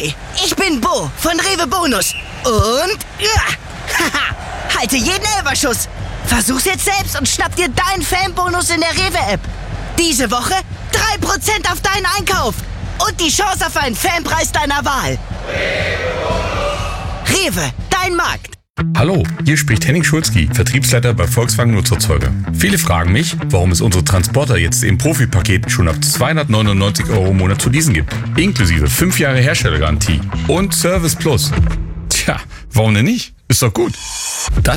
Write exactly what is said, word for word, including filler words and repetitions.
Hi, ich bin Bo von Rewe Bonus. Und... Ja, haha, halte jeden Elberschuss. Versuch's jetzt selbst und schnapp dir deinen Fanbonus in der Rewe-App. Diese Woche drei Prozent auf deinen Einkauf. Und die Chance auf einen Fanpreis deiner Wahl. Rewe, dein Markt. Hallo, hier spricht Henning Schulzki, Vertriebsleiter bei Volkswagen Nutzerzeuger. Viele fragen mich, warum es unsere Transporter jetzt im Profi-Paket schon ab zweihundertneunundneunzig Euro im Monat zu leasen gibt. Inklusive fünf Jahre Herstellergarantie und Service Plus. Tja, warum denn nicht? Ist doch gut. Das